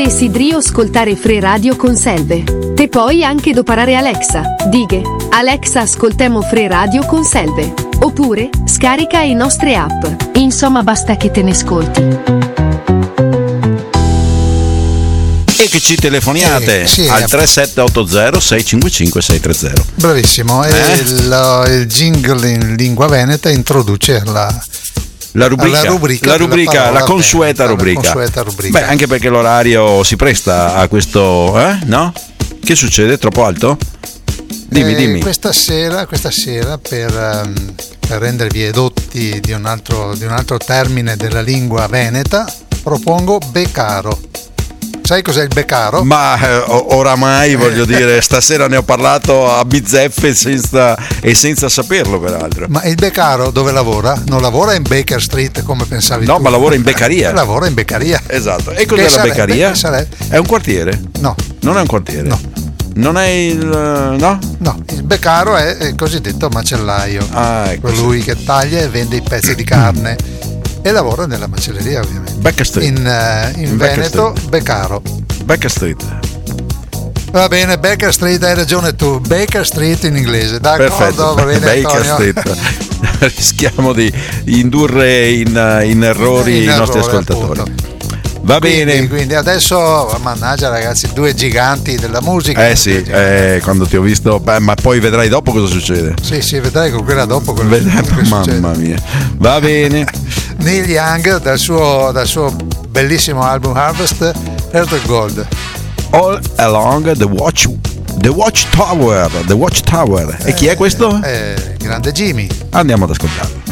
Te sidrio ascoltare Free Radio con Selve. Te poi anche doparare Alexa. Dighe, Alexa ascoltemo Free Radio con Selve. Oppure, scarica i nostre app. Insomma basta che te ne ascolti. E che ci telefoniate al 3780 655 630. Bravissimo, il jingle in lingua veneta introduce la consueta rubrica. Beh, anche perché l'orario si presta a questo, no? Che succede? Troppo alto? Dimmi. Questa sera per rendervi edotti di un altro termine della lingua veneta, propongo becaro. Sai cos'è il becaro? Ma oramai voglio dire, stasera ne ho parlato a bizzeffe senza saperlo, peraltro. Ma il becaro dove lavora? Non lavora in Baker Street come pensavi tu. No, ma lavora in beccaria. Lavora in beccaria. Esatto. E cos'è la beccaria? È un quartiere? No. Non è un quartiere? No. Non è il... no? No, il beccaro è il cosiddetto macellaio. Ecco. Colui che taglia e vende i pezzi di carne. E lavora nella macelleria, ovviamente. Baker Street. In Veneto, Beccaro. Baker Street. Va bene, Baker Street, hai ragione tu. Baker Street in inglese. D'accordo, perfetto. Va bene, Baker Antonio. Street. Rischiamo di indurre in errori i nostri ascoltatori. Appunto. Va bene. Quindi adesso, mannaggia ragazzi, due giganti della musica. Sì, quando ti ho visto, ma poi vedrai dopo cosa succede. Sì, vedrai con quella dopo. Mamma mia. Va bene. Neil Young dal suo bellissimo album Harvest, Heart of Gold. All Along the Watchtower. E chi è questo? Grande Jimmy. Andiamo ad ascoltarlo.